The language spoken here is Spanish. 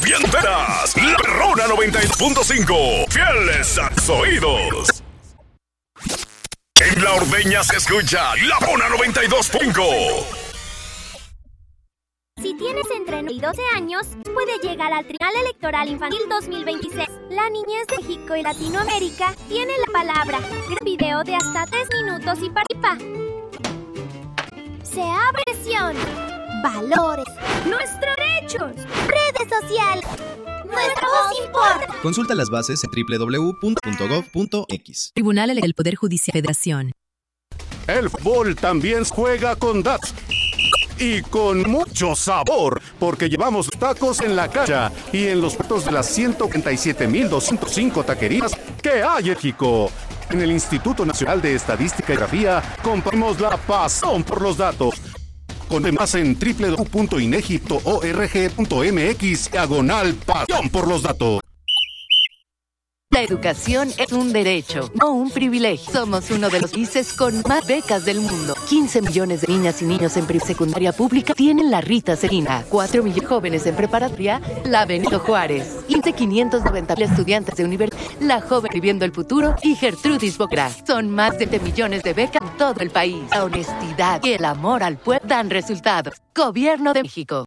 bien verás. La Perrona 92.5. Fieles a tus oídos. En La Ordeña se escucha La Perrona 92.5. Si tienes entre 9 y 12 años, puede llegar al Tribunal Electoral Infantil 2026. La niñez de México y Latinoamérica tiene la palabra. Gran video de hasta 3 minutos y participa. Se abre sesión. Valores. Nuestros derechos. Redes sociales. Nuestra voz importa. Consulta las bases en www.gov.mx. Tribunal del Poder Judicial Federación. El fútbol también juega con DATS. Y con mucho sabor, porque llevamos tacos en la cancha y en los puestos de las 137,205 taquerías que hay en México. En el Instituto Nacional de Estadística y Geografía compartimos la pasión por los datos. Con más en www.inegi.org.mx/pasión por los datos. La educación es un derecho, no un privilegio. Somos uno de los países con más becas del mundo. 15 millones de niñas y niños en secundaria pública tienen la Rita Serina. 4 millones de jóvenes en preparatoria, la Benito Juárez. 590,000 estudiantes de universidad, la Joven Viviendo el Futuro y Gertrudis Boca. Son más de 20 millones de becas en todo el país. La honestidad y el amor al pueblo dan resultados. Gobierno de México.